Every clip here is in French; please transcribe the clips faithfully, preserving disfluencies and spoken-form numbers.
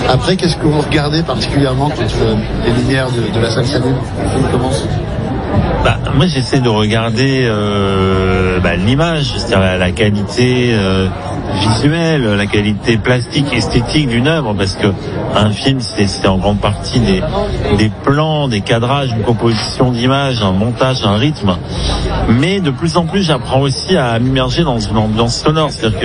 Après, qu'est-ce que vous regardez particulièrement quand euh, les lumières de, de la salle s'allument, le film commence? Bah, moi j'essaie de regarder euh, bah, l'image, c'est-à-dire la, la qualité euh, visuelle, la qualité plastique, esthétique d'une œuvre, parce que un film c'est, c'est en grande partie des, des plans, des cadrages, une composition d'images, un montage, un rythme. Mais de plus en plus j'apprends aussi à m'immerger dans une ambiance sonore, c'est-à-dire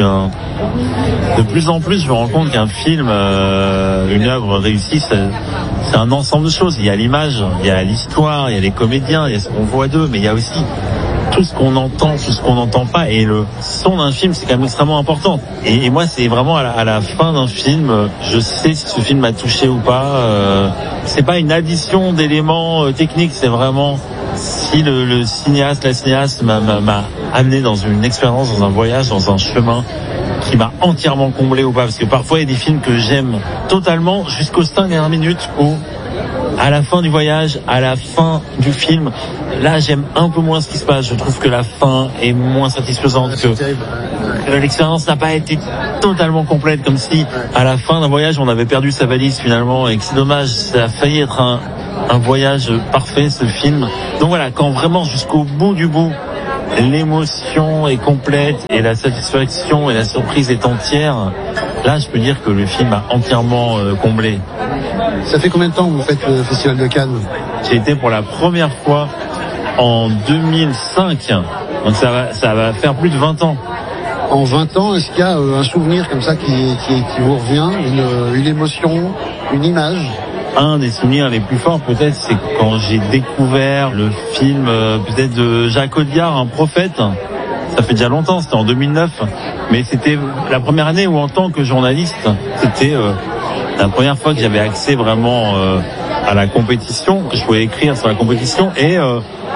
que de plus en plus je me rends compte qu'un film, euh, une œuvre réussie, c'est, c'est un ensemble de choses. Il y a l'image, il y a l'histoire, il y a les comédiens, il y a ce qu'on voit d'eux, mais il y a aussi tout ce qu'on entend, tout ce qu'on n'entend pas, et le son d'un film c'est quand même extrêmement important. Et, et moi c'est vraiment à la, à la fin d'un film, je sais si ce film m'a touché ou pas. Euh, c'est pas une addition d'éléments euh, techniques, c'est vraiment si le, le cinéaste, la cinéaste m'a, m'a, m'a amené dans une expérience, dans un voyage, dans un chemin qui m'a entièrement comblé ou pas. Parce que parfois il y a des films que j'aime totalement jusqu'aux cinq dernières minutes où à la fin du voyage, à la fin du film, là j'aime un peu moins ce qui se passe. Je trouve que la fin est moins satisfaisante, que l'expérience n'a pas été totalement complète, comme si à la fin d'un voyage on avait perdu sa valise finalement, et que c'est dommage, ça a failli être un, un voyage parfait ce film. Donc voilà, quand vraiment jusqu'au bout du bout l'émotion est complète et la satisfaction et la surprise est entière, là je peux dire que le film a entièrement euh, comblé. Ça fait combien de temps que vous faites le Festival de Cannes? J'ai été pour la première fois en deux mille cinq, donc ça va, ça va faire plus de vingt ans. En vingt ans, est-ce qu'il y a euh, un souvenir comme ça qui, qui, qui vous revient, une, une émotion, une image? Un des souvenirs les plus forts peut-être, c'est quand j'ai découvert le film euh, peut-être de Jacques Audiard, Un prophète. Ça fait déjà longtemps, c'était en deux mille neuf, mais c'était la première année où en tant que journaliste, c'était euh, la première fois que j'avais accès vraiment euh, à la compétition, que je pouvais écrire sur la compétition. Et euh,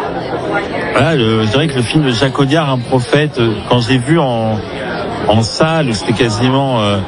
voilà, le, je dirais que le film de Jacques Audiard, Un prophète, euh, quand je l'ai vu en, en salle, c'était quasiment... Euh,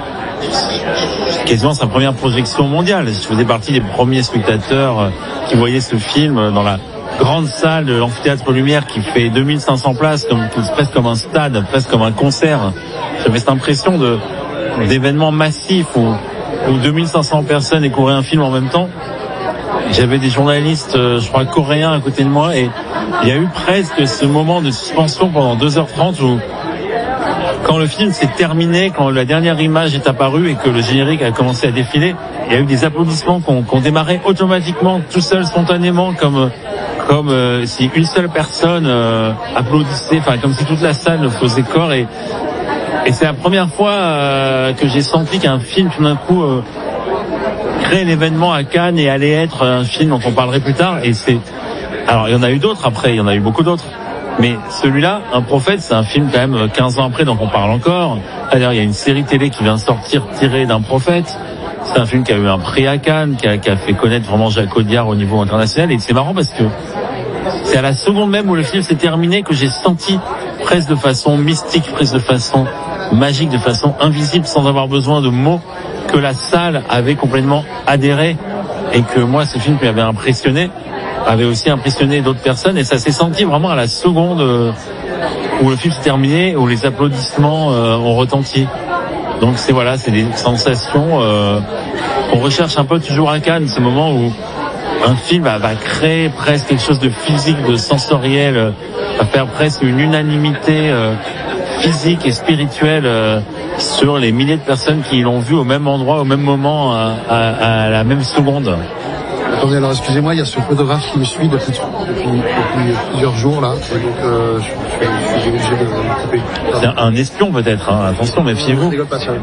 quasiment sa première projection mondiale. Je faisais partie des premiers spectateurs qui voyaient ce film dans la grande salle de l'amphithéâtre Lumière qui fait deux mille cinq cents places, comme, presque comme un stade, presque comme un concert. J'avais cette impression de, d'événement massif où, où deux mille cinq cents personnes découvraient un film en même temps. J'avais des journalistes, je crois, coréens à côté de moi, et il y a eu presque ce moment de suspension pendant deux heures trente où quand le film s'est terminé, quand la dernière image est apparue et que le générique a commencé à défiler, il y a eu des applaudissements qu'on, qu'on démarrait automatiquement, tout seul, spontanément, comme comme euh, si une seule personne euh, applaudissait, enfin comme si toute la salle faisait corps. Et, et c'est la première fois euh, que j'ai senti qu'un film, tout d'un coup, euh, créait l'événement à Cannes et allait être un film dont on parlerait plus tard. Et c'est, alors il y en a eu d'autres après, il y en a eu beaucoup d'autres. Mais celui-là, Un prophète, c'est un film quand même quinze ans après, donc on parle encore. D'ailleurs, il y a une série télé qui vient de sortir tirée d'Un prophète. C'est un film qui a eu un prix à Cannes, qui a, qui a fait connaître vraiment Jacques Audiard au niveau international. Et c'est marrant parce que c'est à la seconde même où le film s'est terminé que j'ai senti, presque de façon mystique, presque de façon magique, de façon invisible, sans avoir besoin de mots, que la salle avait complètement adhéré et que moi, ce film m'avait impressionné. avait aussi impressionné d'autres personnes, et ça s'est senti vraiment à la seconde euh, où le film s'est terminé, où les applaudissements euh, ont retenti. Donc c'est voilà, c'est des sensations euh, qu'on recherche un peu toujours à Cannes, ce moment où un film va, va créer presque quelque chose de physique, de sensoriel, euh, va faire presque une unanimité euh, physique et spirituelle euh, sur les milliers de personnes qui l'ont vu au même endroit, au même moment, à, à, à la même seconde. Attendez, alors excusez-moi, il y a ce photographe qui me suit depuis, depuis, depuis plusieurs jours là, et donc euh, je, je, je suis obligé de me couper. C'est un espion peut-être, hein. Attention, méfiez-vous. Je rigole pas, ça.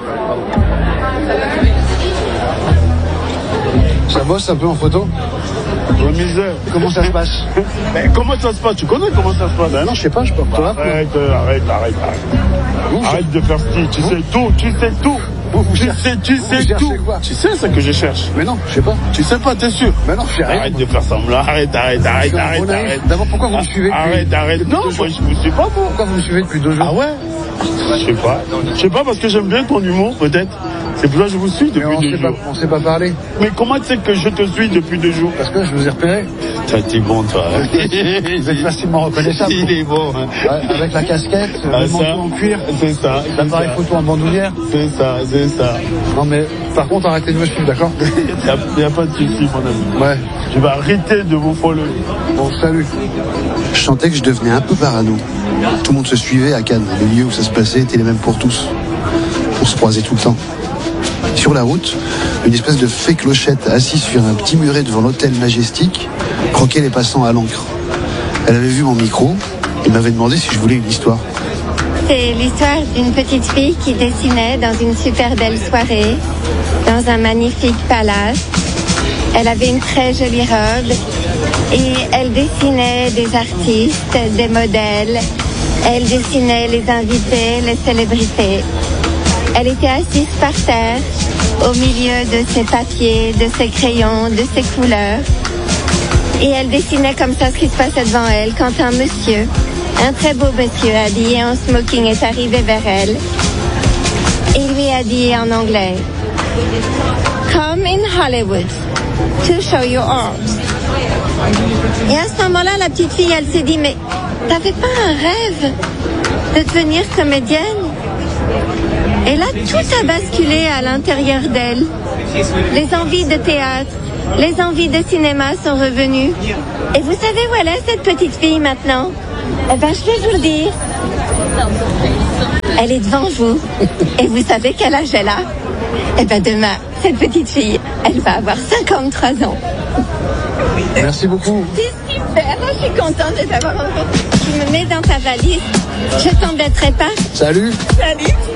Ça bosse un peu en photo? Oh, misère. Comment ça se passe? Mais comment ça se passe? Tu connais comment ça se passe? Ben non, je sais pas, je peux pas. Bah, arrête, arrête, arrête, arrête. Vous, arrête de faire ci, tu vous sais tout, tu sais tout. Vous, vous tu cherchez, sais, tu vous sais vous tout. quoi? Tu sais ce que je cherche? Mais non, je sais pas. Tu sais pas, t'es sûr? Mais non, je sais rien. Arrête de faire semblant, arrête, arrête, arrête, arrête, arrête. D'abord, pourquoi vous me suivez? Arrête, arrête. Non, moi je vous suis pas, Pourquoi vous me suivez depuis deux jours? Ah ouais? Je sais pas. Je sais pas parce que j'aime bien ton humour, peut-être. C'est pour ça que je vous suis Mais depuis on deux s'est pas, jours. on s'est pas parlé. Mais comment tu sais que je te suis depuis deux jours? Parce que je vous ai repéré. T'as été bon, toi. Vous êtes facilement reconnaissable. Il est bon. Hein. Ouais, avec la casquette, Ah, le ça, manteau en cuir, c'est ça. c'est l'appareil ça. photo en bandoulière. C'est ça, c'est ça. Non mais par contre arrêtez de me suivre, d'accord? Il n'y a, y a pas de souci, mon ami. Ouais. Je vais arrêter de vous follow. Bon, salut. Je sentais que je devenais un peu parano. Tout le monde se suivait à Cannes. Les lieux où ça se passait étaient les mêmes pour tous. On se croisait tout le temps. Sur la route, une espèce de fée clochette assise sur un petit muret devant l'hôtel Majestic croquait les passants à l'encre. Elle avait vu mon micro et m'avait demandé si je voulais une histoire. C'est l'histoire d'une petite fille qui dessinait dans une super belle soirée, dans un magnifique palace. Elle avait une très jolie robe et elle dessinait des artistes, des modèles. Elle dessinait les invités, les célébrités. Elle était assise par terre, au milieu de ses papiers, de ses crayons, de ses couleurs. Et elle dessinait comme ça ce qui se passait devant elle quand un monsieur, un très beau monsieur habillé en smoking est arrivé vers elle et lui a dit en anglais « Come in Hollywood to show your art ». Et à ce moment-là, la petite fille, elle s'est dit « Mais t'avais pas un rêve de devenir comédienne ?» Et là, tout a basculé à l'intérieur d'elle. Les envies de théâtre, les envies de cinéma sont revenues. Et vous savez où elle est, cette petite fille, maintenant? Eh ben, je vais vous le dire. Elle est devant vous. Et vous savez quel âge elle a? Eh ben, demain, cette petite fille, elle va avoir cinquante-trois ans. Merci beaucoup. C'est super, je suis contente de t'avoir rencontré. Tu me mets dans ta valise. Je t'embêterai pas. Salut. Salut.